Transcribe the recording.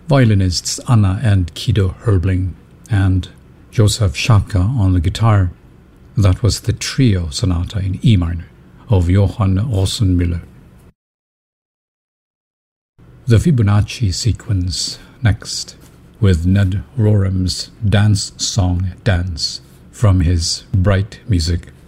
violinists Anna and Guido Herbling, and Josef Schaka on the guitar. That was the Trio Sonata in E minor of Johann Rosenmüller. The Fibonacci sequence next, with Ned Rorem's Dance Song Dance from his Bright Music